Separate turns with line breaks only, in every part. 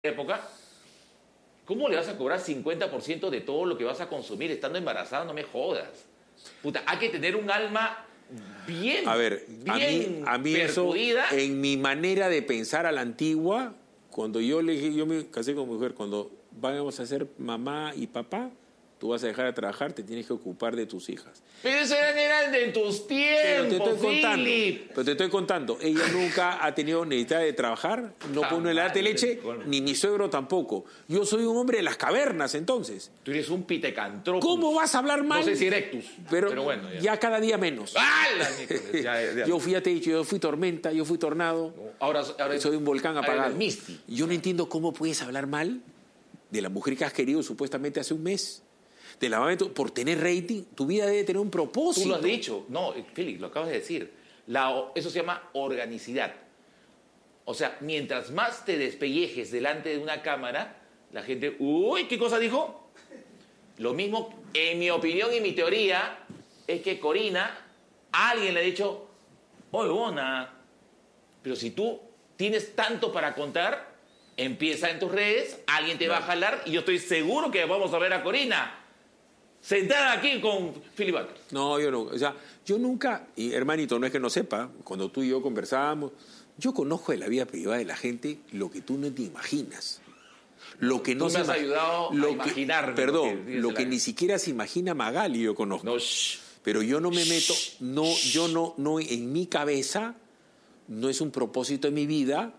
época, ¿cómo le vas a cobrar 50% de todo lo que vas a consumir estando embarazada? No me jodas. Puta, hay que tener un alma bien,
a ver,
bien
a mí eso,
perjudida.
en mi manera de pensar a la antigua, cuando yo me casé con mi mujer, cuando vamos a ser mamá y papá, tú vas a dejar de trabajar, te tienes que ocupar de tus hijas.
Pero eso eran de tus tiempos, Philip.
Pero te estoy contando, ella nunca ha tenido necesidad de trabajar, no pone la de leche, ni mi suegro tampoco. Yo soy un hombre de las cavernas, entonces.
Tú eres un pitecantropus.
¿Cómo vas a hablar mal?
No sé si erectus, pero bueno.
Ya cada día menos.
¡Hala!
Yo fui, ya te he dicho, yo fui tormenta, yo fui tornado.
Ahora
soy un volcán apagado.
Misty.
Yo no entiendo cómo puedes hablar mal de la mujer que has querido supuestamente hace un mes. De lavamiento, por tener rating, tu vida debe tener un propósito.
Tú lo has dicho. No, Félix, lo acabas de decir. Eso se llama organicidad. O sea, mientras más te despellejes delante de una cámara, la gente, uy, ¿qué cosa dijo? Lo mismo, en mi opinión y mi teoría, es que Corina, alguien le ha dicho, oye, Bona, pero si tú tienes tanto para contar, empieza en tus redes, alguien te va a jalar y yo estoy seguro que vamos a ver a Corina sentada aquí con Philip Butters.
No, yo no. O sea, yo nunca, y hermanito, no es que no sepa, cuando tú y yo conversábamos, yo conozco de la vida privada de la gente lo que tú no te imaginas. Lo que no
tú me has ayudado a imaginar.
Perdón, lo que ni siquiera se imagina Magali yo conozco.
No,
pero yo no me meto, no, en mi cabeza, no es un propósito de mi vida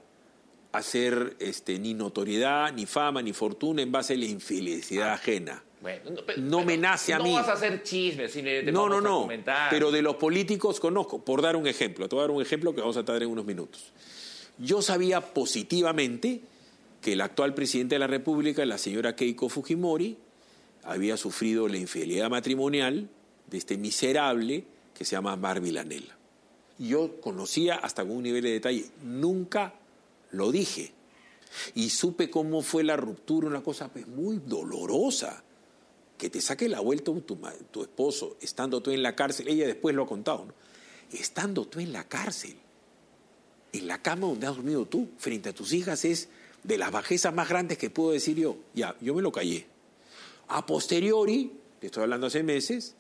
hacer ni notoriedad, ni fama, ni fortuna en base a la infelicidad ajena.
Bueno,
no me nace a mí.
No vas a hacer chismes, simplemente
no,
vamos a comentar.
Pero de los políticos conozco. Por dar un ejemplo, te voy a dar un ejemplo que vamos a tratar en unos minutos. Yo sabía positivamente que el actual presidente de la República, la señora Keiko Fujimori, había sufrido la infidelidad matrimonial de este miserable que se llama Mar Villanela. Yo conocía hasta con un nivel de detalle. Nunca lo dije. Y supe cómo fue la ruptura, una cosa pues, muy dolorosa. Que te saque la vuelta tu esposo, estando tú en la cárcel, ella después lo ha contado, ¿no? Estando tú en la cárcel, en la cama donde has dormido tú, frente a tus hijas, es de las bajezas más grandes que puedo decir yo. Ya, yo me lo callé. A posteriori, te estoy hablando hace meses,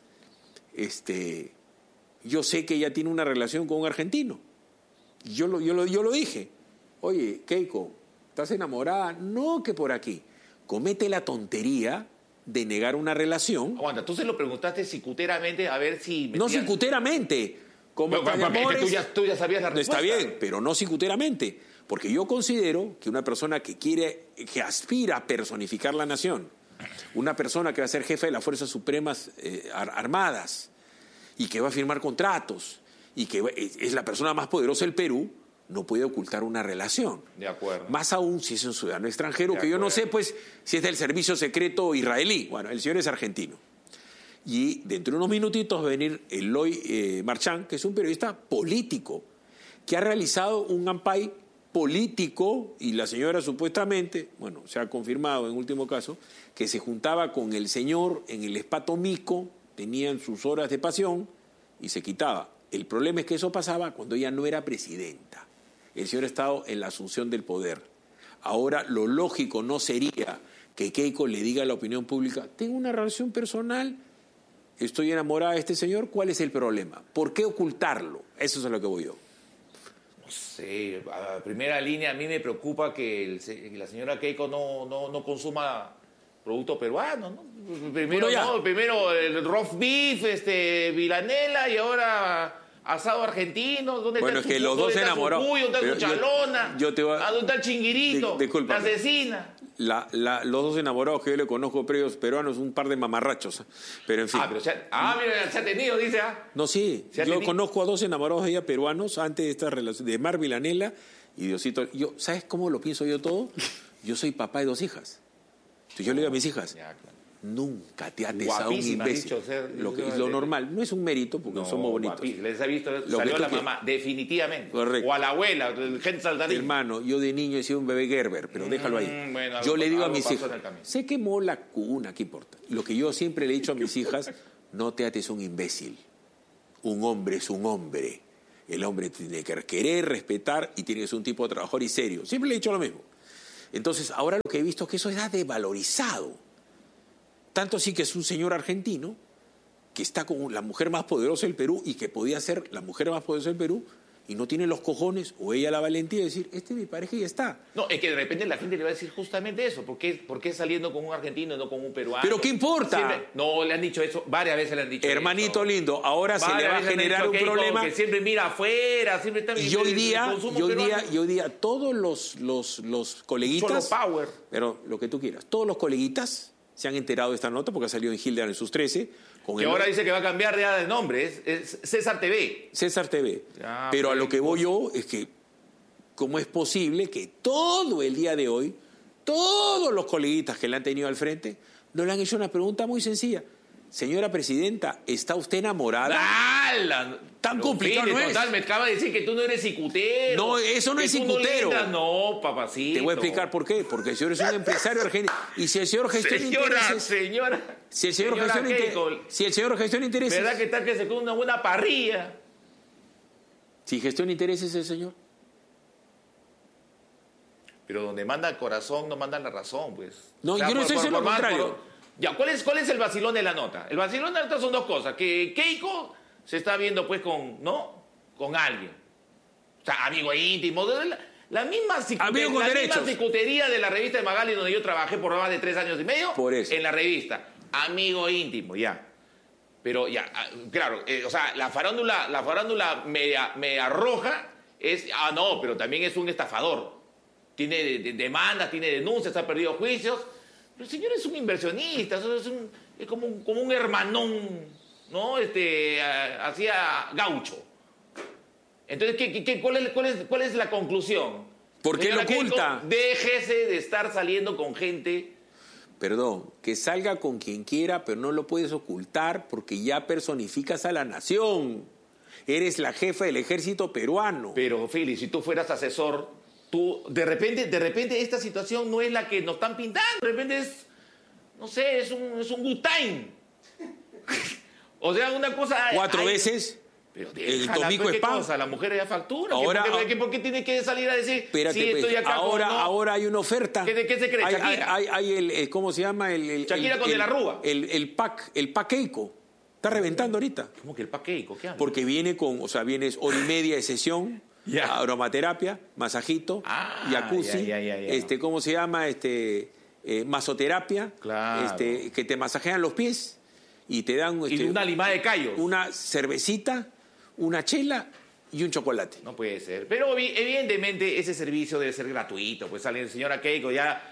yo sé que ella tiene una relación con un argentino. Yo lo dije. Oye, Keiko, ¿estás enamorada? No, que por aquí. Comete la tontería de negar una relación.
Aguanta, tú se lo preguntaste cicuteramente a ver si...
No cicuteramente. Como
amores, tú ya sabías la respuesta.
Está bien, pero no cicuteramente. Porque yo considero que una persona que aspira a personificar la nación, una persona que va a ser jefe de las Fuerzas Supremas Armadas y que va a firmar contratos y que es la persona más poderosa del Perú, no puede ocultar una relación.
De acuerdo.
Más aún si es un ciudadano extranjero, que yo no sé pues si es del servicio secreto israelí. Bueno, el señor es argentino. Y dentro de unos minutitos va a venir Eloy Marchán, que es un periodista político, que ha realizado un ampay político, y la señora supuestamente, bueno, se ha confirmado en último caso, que se juntaba con el señor en el Espato Mico, tenían sus horas de pasión y se quitaba. El problema es que eso pasaba cuando ella no era presidenta. El señor ha estado en la asunción del poder. Ahora, lo lógico no sería que Keiko le diga a la opinión pública, tengo una relación personal, estoy enamorada de este señor, ¿cuál es el problema? ¿Por qué ocultarlo? Eso es a lo que voy yo.
No sé, a primera línea a mí me preocupa que la señora Keiko no consuma producto peruano, ¿no? Primero el roast beef, Villanela, y ahora... asado argentino, ¿dónde
bueno,
está
es que los dos enamorados?
¿Dónde está tu chalona? ¿Dónde está el chinguirito?
Disculpa.
La asesina.
Los dos enamorados que yo le conozco previos peruanos, un par de mamarrachos. Pero en fin.
Mira, se ha tenido, dice.
No, sí. Yo conozco a dos enamorados de ella peruanos antes de esta relación, de Mar Villanela y Diosito. ¿Sabes cómo lo pienso yo todo? Yo soy papá de 2 hijas. Entonces yo le digo a mis hijas, ya, claro. Nunca te ates a un imbécil. Lo normal, no es un mérito porque no, somos bonitos.
Les ha visto, salió la mamá, definitivamente.
Correcto.
O a la abuela, gente saltarín.
Hermano, yo de niño he sido un bebé Gerber, pero déjalo ahí. Bueno, yo le digo a mis hijas, se quemó la cuna, ¿qué importa? Lo que yo siempre le he dicho a mis hijas, no te ates a un imbécil. Un hombre es un hombre. El hombre tiene que querer, respetar y tiene que ser un tipo trabajador y serio. Siempre le he dicho lo mismo. Entonces, ahora lo que he visto es que eso está devalorizado. Tanto así que es un señor argentino que está con la mujer más poderosa del Perú y que podía ser la mujer más poderosa del Perú y no tiene los cojones o ella la valentía de decir, este es mi pareja y ya está.
No, es que de repente la gente le va a decir justamente eso. ¿Por qué saliendo con un argentino y no con un peruano?
¿Pero qué importa?
No, le han dicho eso, varias veces le han dicho
Hermanito
eso.
lindo, ahora se le va a generar un problema.
Que siempre mira afuera, siempre está...
Y hoy día, todos los coleguitas...
Solo power.
Pero lo que tú quieras, todos los coleguitas se han enterado de esta nota porque ha salido en Hildebrand en sus 13...
Que ahora dice que va a cambiar de nombre, es César TV.
César TV. Pero a lo que voy yo es que, ¿cómo es posible que todo el día de hoy, todos los coleguitas que le han tenido al frente, no le han hecho una pregunta muy sencilla? Señora presidenta, ¿está usted enamorada? Tan complicado no es.
Total, me acaba de decir que tú no eres cicutero.
No, eso no es cicutero.
No, papacito.
Te voy a explicar por qué. Porque el señor es un empresario argentino. Y si el señor gestiona intereses... Si el señor gestiona intereses...
¿Verdad que tal que se come una buena parrilla?
Si gestiona intereses el señor.
Pero donde manda el corazón, no manda la razón, pues.
No, yo no estoy diciendo lo contrario.
Ya, ¿cuál es el vacilón de la nota? El vacilón de la nota son dos cosas. Que Keiko se está viendo, pues, con alguien. O sea, amigo íntimo. La misma cicutería de la revista de Magali, donde yo trabajé por más de 3 años y medio.
Por eso.
En la revista. Amigo íntimo, ya. Pero ya, claro, o sea, la farándula media roja es... no, pero también es un estafador. Tiene demandas, tiene denuncias, ha perdido juicios. Pero el señor es un inversionista, es como un hermanón, ¿no? Hacía gaucho. Entonces, ¿cuál es la conclusión?
¿Por qué lo oculta?
Déjese de estar saliendo con gente...
Perdón, que salga con quien quiera, pero no lo puedes ocultar porque ya personificas a la nación. Eres la jefa del ejército peruano.
Pero, Fili, si tú fueras asesor... Tú, de repente esta situación no es la que nos están pintando, de repente es, no sé, es un good time. O sea, una cosa...
4 veces,
pero
el Tomico es pan.
La mujer ya factura.
Ahora,
¿Por qué tiene que salir a decir,
espérate,
sí, estoy acá
ahora hay una oferta.
¿Qué se cree, Shakira?
Hay el ¿cómo se llama?
Shakira con De la Rúa.
El pack Keiko. Está reventando ahorita.
¿Cómo que el pack Keiko? ¿Qué habla?
Porque viene vienes hora y media de sesión...
Ya.
Aromaterapia, masajito, jacuzzi, ¿cómo se llama? Masoterapia,
claro.
Que te masajean los pies y te dan
y una limada de callos,
una cervecita, una chela y un chocolate.
No puede ser, pero evidentemente ese servicio debe ser gratuito, pues sale el señor Keiko ya.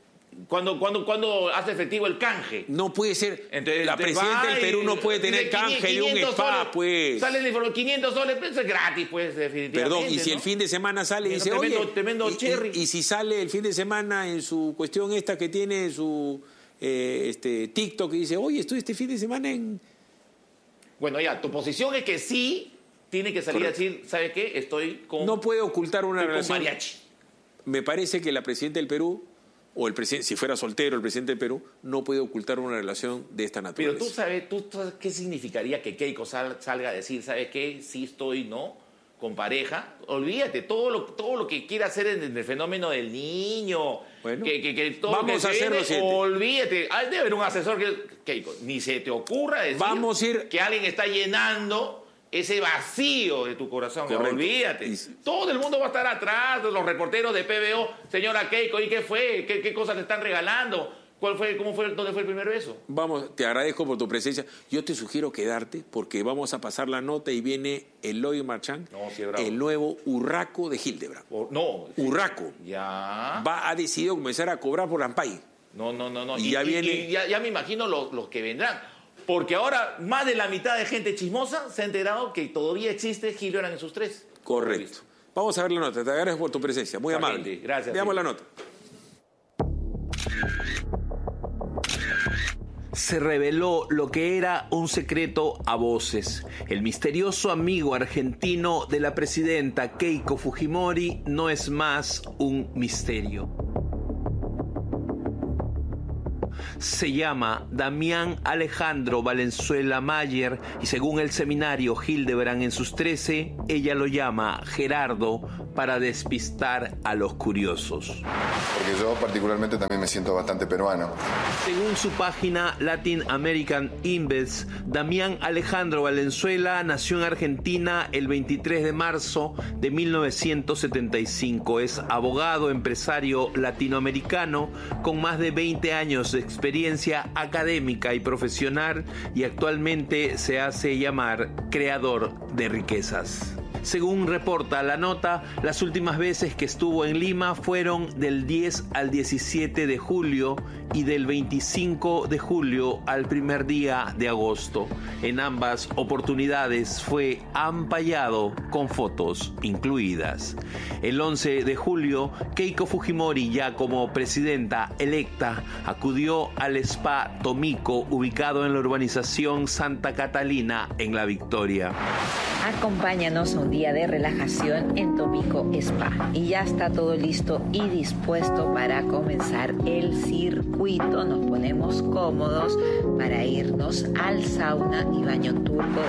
¿Cuándo hace efectivo el canje?
No puede ser. Entonces, la presidenta del Perú no puede tener canje de un spa,
soles,
pues.
Sale el 500 soles, pues es gratis, pues, definitivamente.
Perdón, y si
¿no?
el fin de semana sale y dice,
tremendo cherry.
Y si sale el fin de semana en su cuestión esta que tiene en su TikTok y dice, oye, estoy este fin de semana en...
Bueno, ya, tu posición es que sí tiene que salir Correcto. A decir, ¿sabe qué? Estoy con...
No puede ocultar una relación.
Con mariachi.
Me parece que la presidenta del Perú... o el presidente, si fuera soltero el presidente del Perú, no puede ocultar una relación de esta naturaleza.
Pero tú sabes qué significaría que Keiko salga a decir, ¿sabes qué? Sí estoy, ¿no? Con pareja. Olvídate, todo lo que quiera hacer en el fenómeno del niño. Bueno, que todo
vamos a hacerlo.
Olvídate. Debe haber un asesor que Keiko, ni se te ocurra decir que alguien está llenando ese vacío de tu corazón. Correcto. Olvídate. Todo el mundo va a estar atrás, los reporteros de PBO, señora Keiko, ¿y qué fue? ¿Qué cosas le están regalando? ¿Dónde fue el primer beso?
Vamos, te agradezco por tu presencia. Yo te sugiero quedarte porque vamos a pasar la nota y viene Eloy Marchán, el nuevo Urraco de Hildebrand. Urraco.
Ya.
Ha decidido comenzar a cobrar por Ampay.
No.
Y
ya me imagino los que vendrán. Porque ahora más de la mitad de gente chismosa se ha enterado que todavía existe Hildebrand en sus 3.
Correcto. Vamos a ver la nota. Te agradezco por tu presencia. Muy amable.
Gracias.
Veamos la nota.
Se reveló lo que era un secreto a voces. El misterioso amigo argentino de la presidenta Keiko Fujimori no es más un misterio. se llama Damián Alejandro Valenzuela Mayer y según el seminario Hildebrand en sus 13, ella lo llama Gerardo para despistar a los curiosos.
Porque yo particularmente también me siento bastante peruano.
Según su página Latin American Index, Damián Alejandro Valenzuela nació en Argentina el 23 de marzo de 1975. Es abogado, empresario latinoamericano con más de 20 años de experiencia académica y profesional y actualmente se hace llamar creador de riquezas. Según reporta la nota, las últimas veces que estuvo en Lima fueron del 10 al 17 de julio y del 25 de julio al primer día de agosto. En ambas oportunidades fue ampallado con fotos incluidas. El 11 de julio, Keiko Fujimori, ya como presidenta electa, acudió al Spa Tomiko, ubicado en la urbanización Santa Catalina, en La Victoria.
Acompáñanos a un día de relajación en Tomiko Spa. Y ya está todo listo y dispuesto para comenzar el circuito. Nos ponemos cómodos para irnos al sauna y baño turco.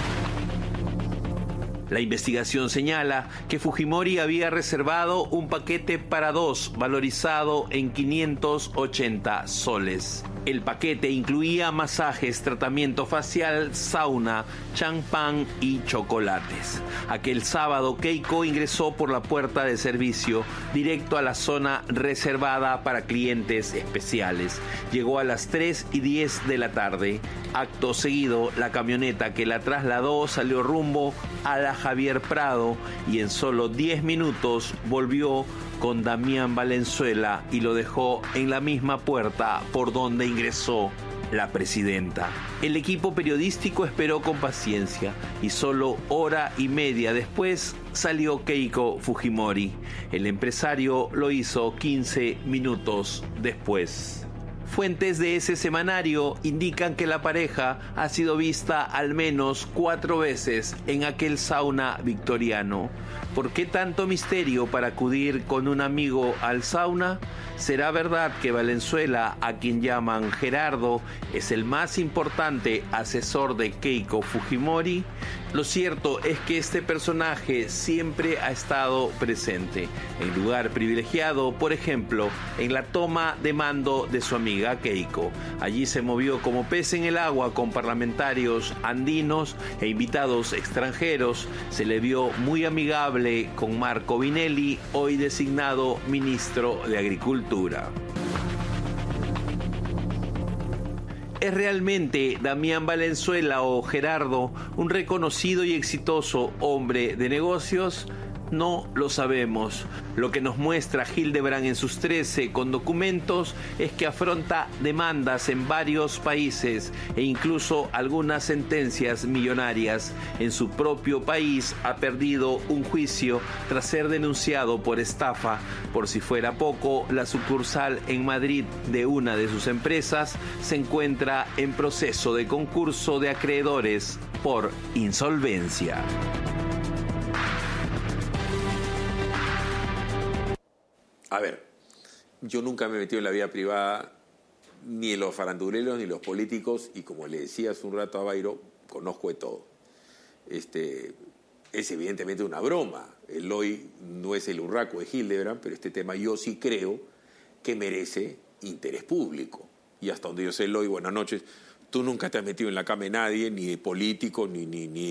La investigación señala que Fujimori había reservado un paquete para dos, valorizado en 580 soles. El paquete incluía masajes, tratamiento facial, sauna, champán y chocolates. Aquel sábado, Keiko ingresó por la puerta de servicio directo a la zona reservada para clientes especiales. Llegó a las 3:10 de la tarde. Acto seguido, la camioneta que la trasladó salió rumbo a la Javier Prado y en solo 10 minutos volvió con Damián Valenzuela y lo dejó en la misma puerta por donde ingresó la presidenta. El equipo periodístico esperó con paciencia y solo hora y media después salió Keiko Fujimori. El empresario lo hizo 15 minutos después. Fuentes de ese semanario indican que la pareja ha sido vista al menos 4 veces en aquel sauna victoriano. ¿Por qué tanto misterio para acudir con un amigo al sauna? ¿Será verdad que Valenzuela, a quien llaman Gerardo, es el más importante asesor de Keiko Fujimori? Lo cierto es que este personaje siempre ha estado presente, en lugar privilegiado, por ejemplo, en la toma de mando de su amiga Keiko. Allí se movió como pez en el agua con parlamentarios andinos e invitados extranjeros. Se le vio muy amigable con Marco Vinelli, hoy designado ministro de Agricultura. ¿Es realmente Damián Valenzuela o Gerardo un reconocido y exitoso hombre de negocios? No lo sabemos. Lo que nos muestra Hildebrand en sus 13 con documentos es que afronta demandas en varios países e incluso algunas sentencias millonarias. En su propio país ha perdido un juicio tras ser denunciado por estafa. Por si fuera poco, la sucursal en Madrid de una de sus empresas se encuentra en proceso de concurso de acreedores por insolvencia.
A ver, yo nunca me he metido en la vida privada ni en los faranduleros ni los políticos y como le decía hace un rato a Bairo, conozco de todo. Es evidentemente una broma. El hoy no es el urraco de Hildebrand, pero este tema yo sí creo que merece interés público. Y hasta donde yo sé, Eloy, buenas noches, tú nunca te has metido en la cama de nadie, ni de político, ni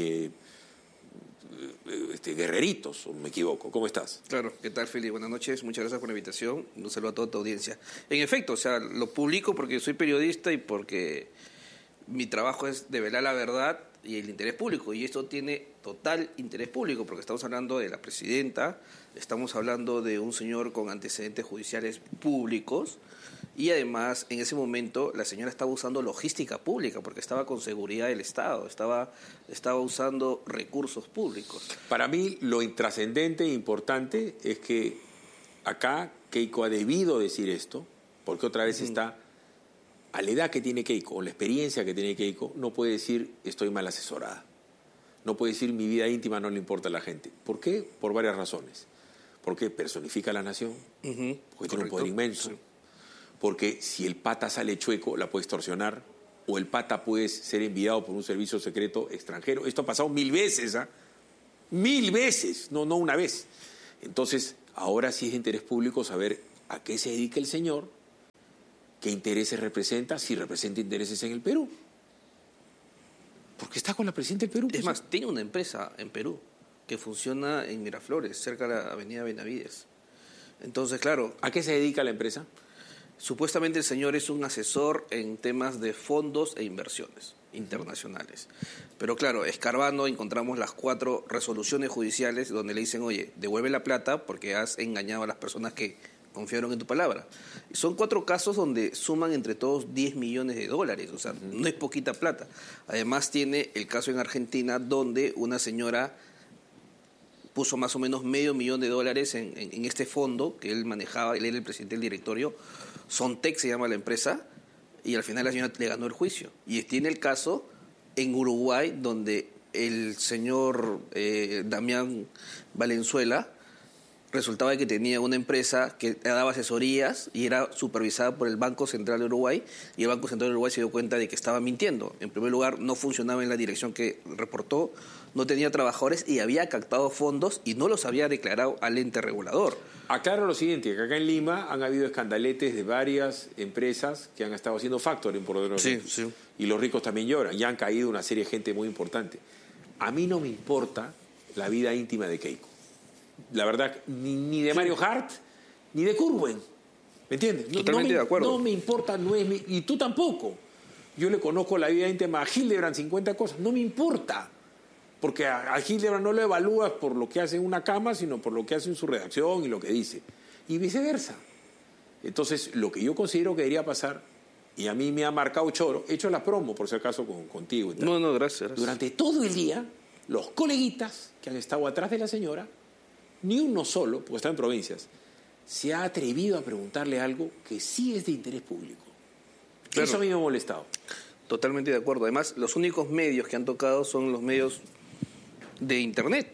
guerreritos, o me equivoco. ¿Cómo estás?
Claro, ¿qué tal, Feli? Buenas noches, muchas gracias por la invitación. Un saludo a toda tu audiencia. En efecto, o sea, lo publico porque soy periodista y porque mi trabajo es develar la verdad y el interés público. Y esto tiene total interés público porque estamos hablando de la presidenta, estamos hablando de un señor con antecedentes judiciales públicos. Y además, en ese momento, la señora estaba usando logística pública porque estaba con seguridad del Estado, estaba usando recursos públicos.
Para mí, lo intrascendente e importante es que acá Keiko ha debido decir esto, porque otra vez está, a la edad que tiene Keiko, o la experiencia que tiene Keiko, no puede decir estoy mal asesorada. No puede decir mi vida íntima no le importa a la gente. ¿Por qué? Por varias razones. Porque personifica a la nación, porque tiene un poder inmenso. Sí. Porque si el pata sale chueco, la puede extorsionar, o el pata puede ser enviado por un servicio secreto extranjero. Esto ha pasado 1000 veces, ¿ah? 1000 veces, no una vez. Entonces, ahora sí es de interés público saber a qué se dedica el señor, qué intereses representa, si representa intereses en el Perú. Porque está con la presidenta del Perú.
Es más, tiene una empresa en Perú que funciona en Miraflores, cerca de la avenida Benavides. Entonces, claro,
¿A qué se dedica la empresa?
supuestamente el señor es un asesor en temas de fondos e inversiones internacionales. Pero claro, escarbando encontramos las 4 resoluciones judiciales donde le dicen, oye, devuelve la plata porque has engañado a las personas que confiaron en tu palabra. Y son 4 casos donde suman entre todos 10 millones de dólares, o sea, no es poquita plata. Además tiene el caso en Argentina donde una señora puso más o menos $500,000 en este fondo que él manejaba, él era el presidente del directorio, Sontec se llama la empresa, y al final la señora le ganó el juicio. Y tiene el caso en Uruguay donde el señor Damián Valenzuela resultaba que tenía una empresa que daba asesorías y era supervisada por el Banco Central de Uruguay, y el Banco Central de Uruguay se dio cuenta de que estaba mintiendo. En primer lugar, no funcionaba en la dirección que reportó, no tenía trabajadores y había captado fondos y no los había declarado al ente regulador.
Aclaro lo siguiente, que acá en Lima han habido escandaletes de varias empresas que han estado haciendo factoring por otros
Sí, sí.
Y los ricos también lloran, y han caído una serie de gente muy importante. A mí no me importa la vida íntima de Keiko. La verdad, ni de Mario Hart, ni de Curwen. ¿Me entiendes?
Totalmente de acuerdo.
No me importa, y tú tampoco. Yo le conozco la vida íntima a Hildebrand, 50 cosas. No me importa. Porque a Hildebrand no lo evalúas por lo que hace en una cama, sino por lo que hace en su redacción y lo que dice. Y viceversa. Entonces, lo que yo considero que debería pasar, y a mí me ha marcado choro, he hecho la promo, por si acaso, contigo y tal.
No, gracias.
Durante todo el día, los coleguitas que han estado atrás de la señora, ni uno solo, porque está en provincias, se ha atrevido a preguntarle algo que sí es de interés público.
Claro.
Eso a mí me ha molestado.
Totalmente de acuerdo. Además, los únicos medios que han tocado son los medios de Internet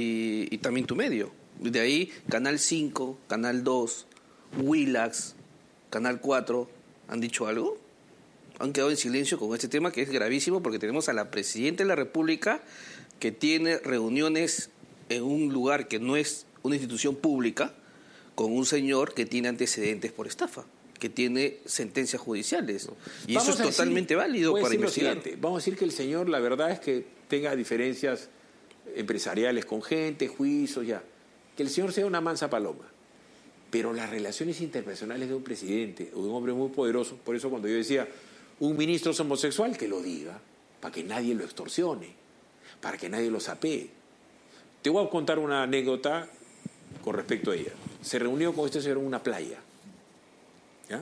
y también tu medio. De ahí, Canal 5, Canal 2, Willax, Canal 4, ¿han dicho algo? Han quedado en silencio con este tema que es gravísimo porque tenemos a la Presidenta de la República que tiene reuniones en un lugar que no es una institución pública con un señor que tiene antecedentes por estafa, que tiene sentencias judiciales. Y
Vamos
eso es
a decir,
totalmente válido
voy a
para
decir lo
investigar.
siguiente, vamos a decir que el señor, la verdad es que tenga diferencias empresariales con gente, juicios, ya. Que el señor sea una mansa paloma. Pero las relaciones interpersonales de un presidente o de un hombre muy poderoso, por eso cuando yo decía, un ministro es homosexual, que lo diga, para que nadie lo extorsione, para que nadie lo sapee. Te voy a contar una anécdota con respecto a ella. Se reunió con este señor en una playa, ¿ya?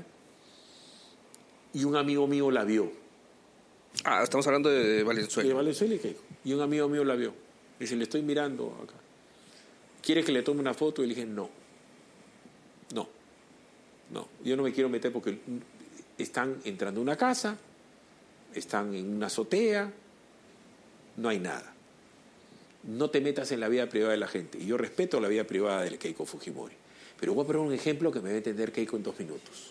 Y un amigo mío la vio.
Ah, estamos hablando de Valenzuela.
De Valenzuela y Keiko. Y un amigo mío la vio. Dice, le estoy mirando acá. ¿Quiere que le tome una foto? Y le dije, no. Yo no me quiero meter porque están entrando a una casa, están en una azotea, no hay nada. No te metas en la vida privada de la gente. Y yo respeto la vida privada de Keiko Fujimori. Pero voy a poner un ejemplo que me va a entender Keiko en 2 minutos.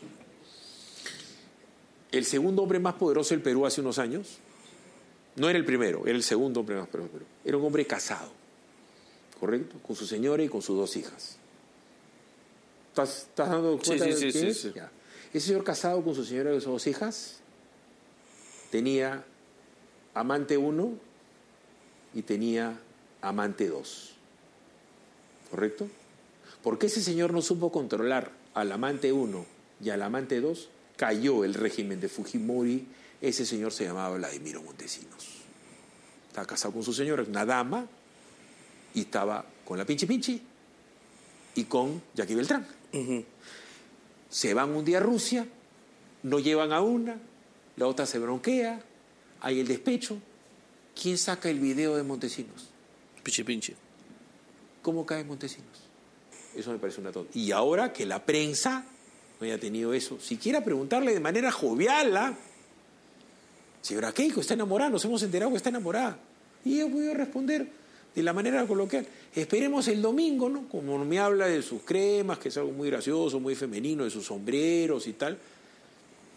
El segundo hombre más poderoso del Perú hace unos años, no era el primero, era el segundo hombre más poderoso del Perú. Era un hombre casado, ¿correcto? Con su señora y con sus 2 hijas. ¿Estás dando cuenta de quién es?
Sí.
Ya. Ese señor casado con su señora y sus 2 hijas tenía amante 1 y tenía amante 2. ¿Correcto? ¿Por qué ese señor no supo controlar al amante 1 y al amante 2? Cayó el régimen de Fujimori. Ese señor se llamaba Vladimiro Montesinos. Estaba casado con su señora, una dama, y estaba con la Pinchi y con Jackie Beltrán.
Uh-huh.
Se van un día a Rusia, no llevan a una, la otra se bronquea, hay el despecho. ¿Quién saca el video de Montesinos?
Pinche.
¿Cómo cae Montesinos? Eso me parece una tontería. Y ahora que la prensa no haya tenido eso, siquiera preguntarle de manera jovial, señora Keiko está enamorada, nos hemos enterado que está enamorada. Y yo puedo responder de la manera coloquial. Esperemos el domingo, ¿no? Como me habla de sus cremas, que es algo muy gracioso, muy femenino, de sus sombreros y tal.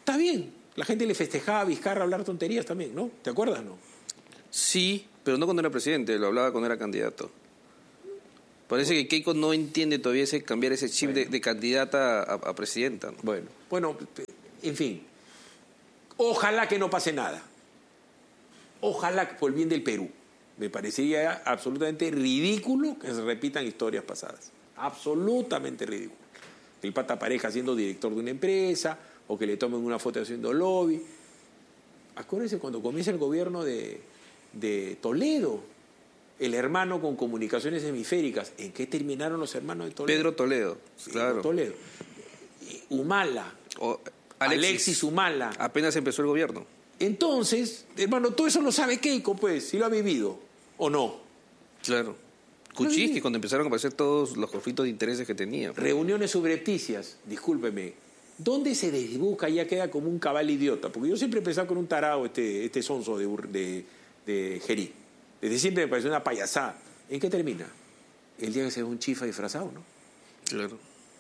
Está bien. La gente le festejaba a Vizcarra hablar tonterías también, ¿no? ¿Te acuerdas, no?
Sí, pero no cuando era presidente, lo hablaba cuando era candidato. Parece que Keiko no entiende todavía cambiar ese chip de candidata a presidenta, ¿no?
Bueno, en fin. Ojalá que no pase nada. Ojalá por el bien del Perú. Me parecería absolutamente ridículo que se repitan historias pasadas. Absolutamente ridículo. Que el pata aparezca siendo director de una empresa o que le tomen una foto haciendo lobby. Acuérdense cuando comienza el gobierno de Toledo, el hermano con comunicaciones hemisféricas. ¿En qué terminaron los hermanos de Toledo?
Pedro Toledo, claro.
Toledo. Humala. Alexis Humala.
Apenas empezó el gobierno.
Entonces, hermano, todo eso lo sabe Keiko, pues, si lo ha vivido, ¿o no?
Claro. Kuczynski, cuando empezaron a aparecer todos los conflictos de intereses que tenía.
Reuniones subrepticias, discúlpeme. ¿Dónde se desdibuja? Ya queda como un cabal idiota. Porque yo siempre he pensado con un tarado este sonso de Gerí. Desde siempre me pareció una payasada. ¿En qué termina? El día que se ve un chifa disfrazado, ¿no?
Claro.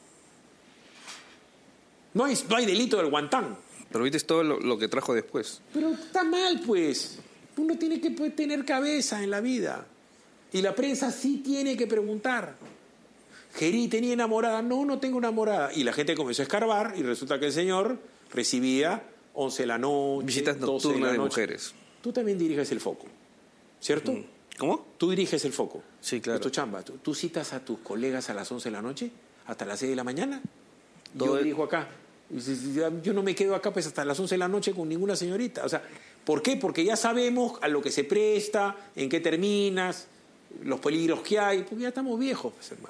No hay delito del guantán.
Pero viste todo lo que trajo después.
Pero está mal, pues. Uno tiene que tener cabeza en la vida. Y la prensa sí tiene que preguntar. Gerí, ¿tenía enamorada? No tengo enamorada. Y la gente comenzó a escarbar y resulta que el señor recibía 11 de la noche,
visitas
12 de la
de
noche.
Mujeres.
Tú también diriges el foco, ¿cierto?
¿Cómo?
Tú diriges el foco.
Sí, claro.
Es tu chamba. ¿Tú citas a tus colegas a las 11 de la noche? ¿Hasta las 6 de la mañana? Yo dirijo acá. Yo no me quedo acá pues hasta las 11 de la noche con ninguna señorita. O sea, ¿por qué? Porque ya sabemos a lo que se presta, en qué terminas, los peligros que hay, porque ya estamos viejos, pues, hermano.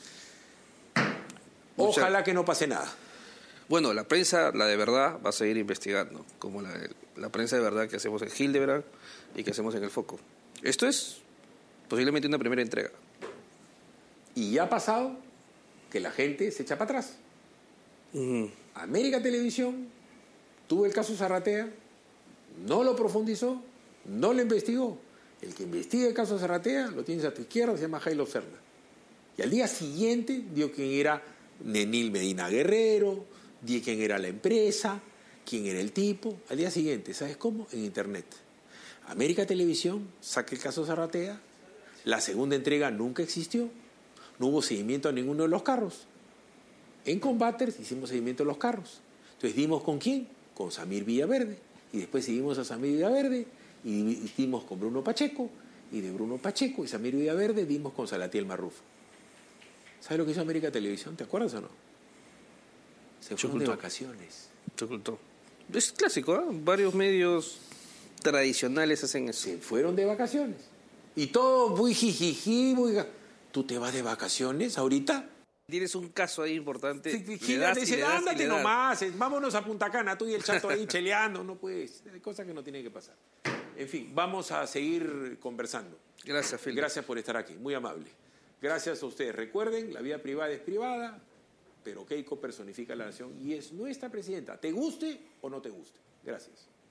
Ojalá que no pase nada.
Bueno, la prensa, la de verdad, va a seguir investigando, como la prensa de verdad que hacemos en Hildebrand y que hacemos en El Foco. Esto es posiblemente una primera entrega.
Y ya ha pasado que la gente se echa para atrás. América Televisión tuvo el caso Zarratea, no lo profundizó, no lo investigó. El que investiga el caso Zarratea lo tienes a tu izquierda, se llama Jailo Serna. Y al día siguiente dio quién era Nenil Medina Guerrero, dio quién era la empresa, quién era el tipo. Al día siguiente, ¿sabes cómo? En internet. América Televisión saca el caso Zarratea, la segunda entrega nunca existió, no hubo seguimiento a ninguno de los carros. En Combaters hicimos seguimiento a los carros. Entonces dimos con quién, con Samir Villaverde. Y después seguimos a Samir Villaverde y dimos con Bruno Pacheco. Y de Bruno Pacheco y Samir Villaverde dimos con Salatiel Marrufo. ¿Sabes lo que hizo América Televisión? ¿Te acuerdas o no? Se fueron de vacaciones.
Se ocultó. Es clásico, ¿eh? Varios medios tradicionales hacen eso.
Se fueron de vacaciones. Y todo muy jijiji, muy... ¿Tú te vas de vacaciones ahorita?
Tienes un caso ahí importante.
Ándate nomás, vámonos a Punta Cana, tú y el chato ahí cheleando. No puedes, hay cosas que no tienen que pasar. En fin, vamos a seguir conversando.
Gracias, Phil.
Gracias por estar aquí, muy amable. Gracias a ustedes. Recuerden, la vida privada es privada, pero Keiko personifica a la nación y es nuestra presidenta. ¿Te guste o no te guste? Gracias.